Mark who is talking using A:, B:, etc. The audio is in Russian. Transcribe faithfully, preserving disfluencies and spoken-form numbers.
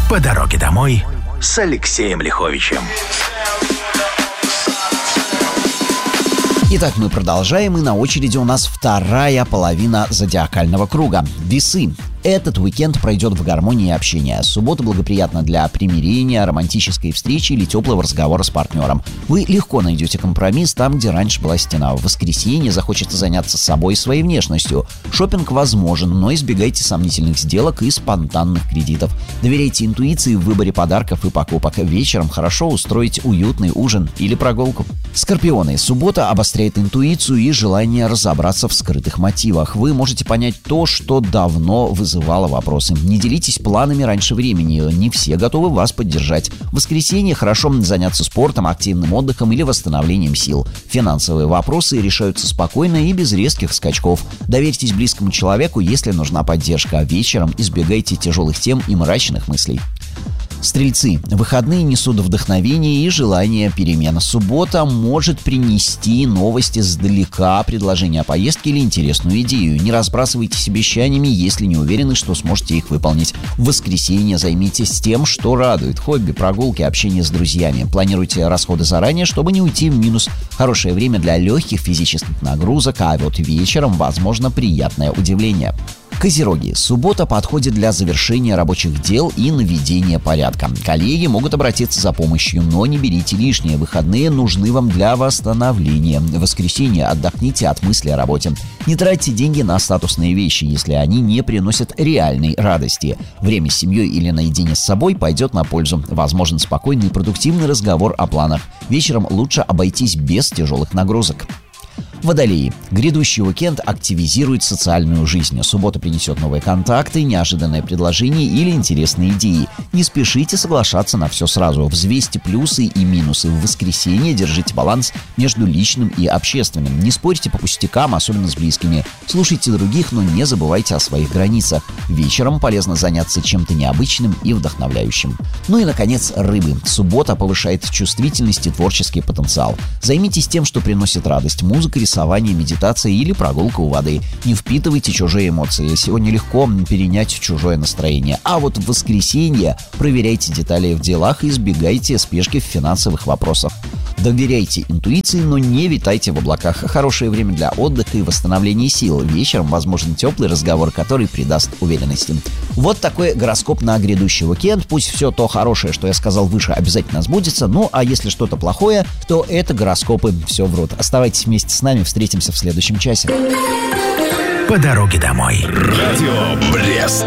A: По дороге домой с Алексеем Лиховичем.
B: Итак, мы продолжаем, и на очереди у нас вторая половина зодиакального круга – весы. Этот уикенд пройдет в гармонии общения. Суббота благоприятна для примирения, романтической встречи или теплого разговора с партнером. Вы легко найдете компромисс там, где раньше была стена. В воскресенье захочется заняться собой и своей внешностью. Шопинг возможен, но избегайте сомнительных сделок и спонтанных кредитов. Доверяйте интуиции в выборе подарков и покупок. Вечером хорошо устроить уютный ужин или прогулку. Скорпионы. Суббота обостряет интуицию и желание разобраться в скрытых мотивах. Вы можете понять то, что давно вызывало вопросы. Не делитесь планами раньше времени, не все готовы вас поддержать. В воскресенье хорошо заняться спортом, активным отдыхом или восстановлением сил. Финансовые вопросы решаются спокойно и без резких скачков. Доверьтесь близкому человеку, если нужна поддержка. Вечером избегайте тяжелых тем и мрачных мыслей. Стрельцы. Выходные несут вдохновение и желание перемен. Суббота может принести новости сдалека, предложение о поездке или интересную идею. Не разбрасывайтесь обещаниями, если не уверены, что сможете их выполнить. В воскресенье займитесь тем, что радует. Хобби, прогулки, общение с друзьями. Планируйте расходы заранее, чтобы не уйти в минус. Хорошее время для легких физических нагрузок, а вот вечером возможно приятное удивление. Козероги. Суббота подходит для завершения рабочих дел и наведения порядка. Коллеги могут обратиться за помощью, но не берите лишнее. Выходные нужны вам для восстановления. В воскресенье отдохните от мысли о работе. Не тратьте деньги на статусные вещи, если они не приносят реальной радости. Время с семьей или наедине с собой пойдет на пользу. Возможен спокойный и продуктивный разговор о планах. Вечером лучше обойтись без тяжелых нагрузок. Водолеи. Грядущий уикенд активизирует социальную жизнь. Суббота принесет новые контакты, неожиданные предложения или интересные идеи. Не спешите соглашаться на все сразу. Взвесьте плюсы и минусы. В воскресенье держите баланс между личным и общественным. Не спорьте по пустякам, особенно с близкими. Слушайте других, но не забывайте о своих границах. Вечером полезно заняться чем-то необычным и вдохновляющим. Ну и, наконец, рыбы. Суббота повышает чувствительность и творческий потенциал. Займитесь тем, что приносит радость. Музыка, рисование, медитация или прогулка у воды. Не впитывайте чужие эмоции. Сегодня легко перенять чужое настроение. А вот в воскресенье проверяйте детали в делах и избегайте спешки в финансовых вопросах. Доверяйте интуиции, но не витайте в облаках. Хорошее время для отдыха и восстановления сил. Вечером возможен теплый разговор, который придаст уверенности. Вот такой гороскоп на грядущий уикенд. Пусть все то хорошее, что я сказал выше, обязательно сбудется. Ну, а если что-то плохое, то это гороскопы все врут. Оставайтесь вместе с нами, встретимся в следующем часе.
A: По дороге домой. Радио Брест.